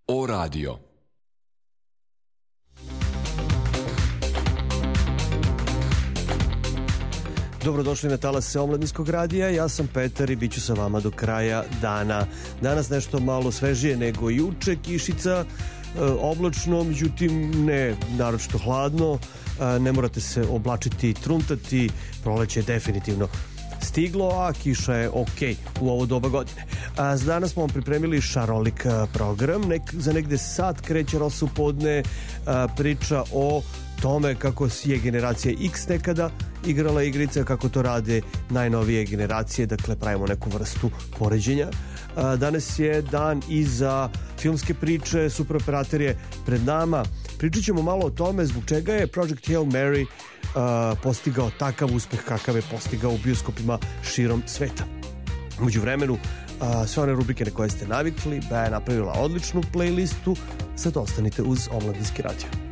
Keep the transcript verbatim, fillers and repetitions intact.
O radio. Dobrodošli na talase Omladinskog radija, ja sam Petar i bit ću sa vama do kraja dana. Danas nešto malo svežije nego juče, kišica, e, oblačno, međutim ne naročito hladno, e, ne morate se oblačiti i truntati, proleće je definitivno stiglo, a kiša je ok u ovo doba godine. A danas smo vam pripremili šarolik program, Nek, za negde sat kreće Rosu podne, a, priča o tome kako je generacija X nekada igrala igrice, kako to rade najnovije generacije, dakle pravimo neku vrstu poređenja. A, danas je dan i za filmske priče, Super operator je pred nama. Pričat ćemo malo o tome zbog čega je Project Hail Mary uh, postigao takav uspeh kakav je postigao u bioskopima širom sveta. Umeđu vremenu, uh, sve one rubrike na koje ste navikli, Baja je napravila odličnu playlistu, sad ostanite uz Omladinski radio.